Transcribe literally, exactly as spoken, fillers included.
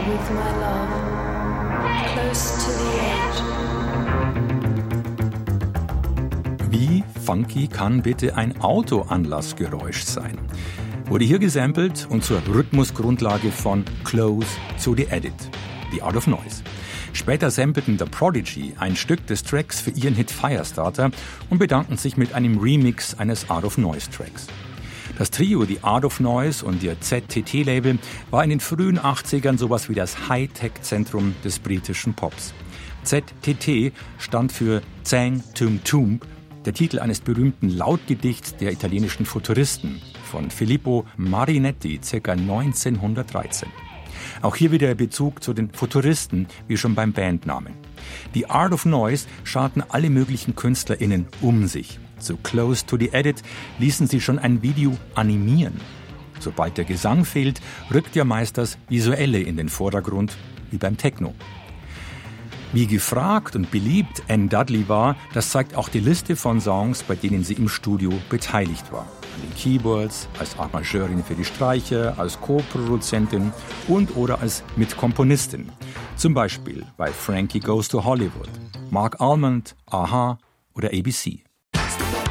with my love, close to the edge. Wie funky kann bitte ein Autoanlassgeräusch sein? Wurde hier gesampelt und zur Rhythmusgrundlage von Close to the Edit, The Art of Noise. Später sampleten The Prodigy ein Stück des Tracks für ihren Hit Firestarter und bedankten sich mit einem Remix eines Art of Noise Tracks. Das Trio The Art of Noise und ihr Z T T-Label war in den frühen achtzigern sowas wie das Hightech-Zentrum des britischen Pops. Z T T stand für Zang Tum Tum, der Titel eines berühmten Lautgedichts der italienischen Futuristen von Filippo Marinetti, ca. neunzehnhundertdreizehn. Auch hier wieder der Bezug zu den Futuristen, wie schon beim Bandnamen. The Art of Noise scharten alle möglichen KünstlerInnen um sich. Zu Close to the Edit ließen sie schon ein Video animieren. Sobald der Gesang fehlt, rückt ja meist das Visuelle in den Vordergrund, wie beim Techno. Wie gefragt und beliebt Anne Dudley war, das zeigt auch die Liste von Songs, bei denen sie im Studio beteiligt war. An den Keyboards, als Arrangeurin für die Streicher, als Co-Produzentin und oder als Mitkomponistin. Zum Beispiel bei Frankie Goes to Hollywood, Mark Almond, Aha oder A B C.